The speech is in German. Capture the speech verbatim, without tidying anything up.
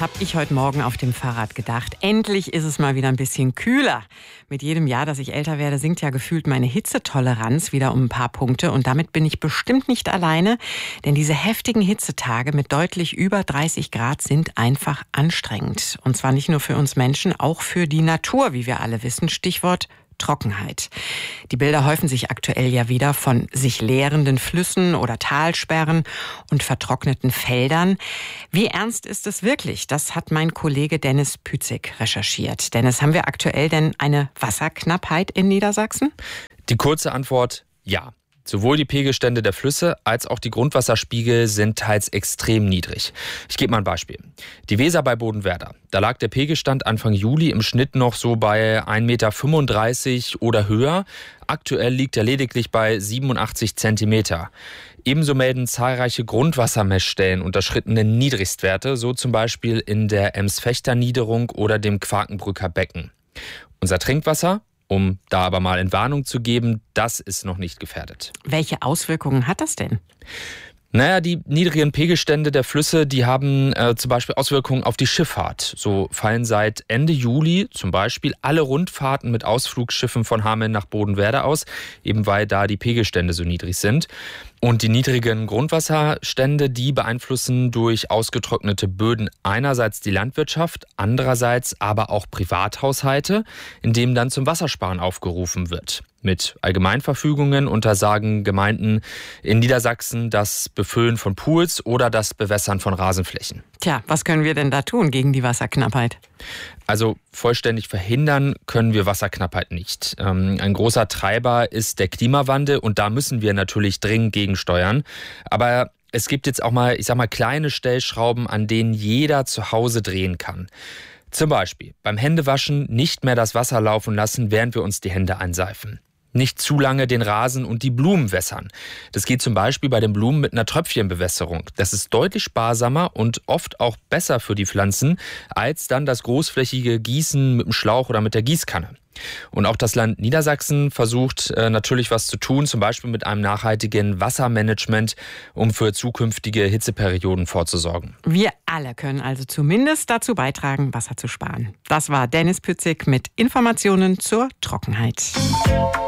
habe ich heute Morgen auf dem Fahrrad gedacht. Endlich ist es mal wieder ein bisschen kühler. Mit jedem Jahr, dass ich älter werde, sinkt ja gefühlt meine Hitzetoleranz wieder um ein paar Punkte. Und damit bin ich bestimmt nicht alleine, denn diese heftigen Hitzetage mit deutlich über dreißig Grad sind einfach anstrengend. Und zwar nicht nur für uns Menschen, auch für die Natur, wie wir alle wissen. Stichwort Trockenheit. Die Bilder häufen sich aktuell ja wieder von sich leerenden Flüssen oder Talsperren und vertrockneten Feldern. Wie ernst ist es wirklich? Das hat mein Kollege Dennis Pützig recherchiert. Dennis, haben wir aktuell denn eine Wasserknappheit in Niedersachsen? Die kurze Antwort: ja. Sowohl die Pegelstände der Flüsse als auch die Grundwasserspiegel sind teils extrem niedrig. Ich gebe mal ein Beispiel. Die Weser bei Bodenwerder. Da lag der Pegelstand Anfang Juli im Schnitt noch so bei ein Meter fünfunddreißig oder höher. Aktuell liegt er lediglich bei siebenundachtzig Zentimeter. Ebenso melden zahlreiche Grundwassermessstellen unterschrittene Niedrigstwerte, so zum Beispiel in der Ems-Fechter-Niederung oder dem Quakenbrücker Becken. Unser Trinkwasser, um da aber mal Entwarnung zu geben, das ist noch nicht gefährdet. Welche Auswirkungen hat das denn? Naja, die niedrigen Pegelstände der Flüsse, die haben äh, zum Beispiel Auswirkungen auf die Schifffahrt. So fallen seit Ende Juli zum Beispiel alle Rundfahrten mit Ausflugsschiffen von Hameln nach Bodenwerder aus, eben weil da die Pegelstände so niedrig sind. Und die niedrigen Grundwasserstände, die beeinflussen durch ausgetrocknete Böden einerseits die Landwirtschaft, andererseits aber auch Privathaushalte, in denen dann zum Wassersparen aufgerufen wird. Mit Allgemeinverfügungen untersagen Gemeinden in Niedersachsen das Befüllen von Pools oder das Bewässern von Rasenflächen. Tja, was können wir denn da tun gegen die Wasserknappheit? Also vollständig verhindern können wir Wasserknappheit nicht. Ähm, ein großer Treiber ist der Klimawandel und da müssen wir natürlich dringend gegensteuern. Aber es gibt jetzt auch mal, ich sag mal, kleine Stellschrauben, an denen jeder zu Hause drehen kann. Zum Beispiel beim Händewaschen nicht mehr das Wasser laufen lassen, während wir uns die Hände einseifen. Nicht zu lange den Rasen und die Blumen wässern. Das geht zum Beispiel bei den Blumen mit einer Tröpfchenbewässerung. Das ist deutlich sparsamer und oft auch besser für die Pflanzen, als dann das großflächige Gießen mit dem Schlauch oder mit der Gießkanne. Und auch das Land Niedersachsen versucht äh, natürlich was zu tun, zum Beispiel mit einem nachhaltigen Wassermanagement, um für zukünftige Hitzeperioden vorzusorgen. Wir alle können also zumindest dazu beitragen, Wasser zu sparen. Das war Dennis Pützig mit Informationen zur Trockenheit.